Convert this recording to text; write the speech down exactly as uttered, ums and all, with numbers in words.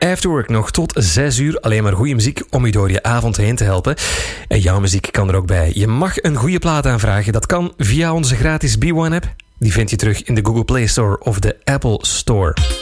Afterwork nog tot zes uur. Alleen maar goede muziek om je door je avond heen te helpen. En jouw muziek kan er ook bij. Je mag een goede plaat aanvragen. Dat kan via onze gratis B one app. Die vind je terug in de Google Play Store of de Apple Store.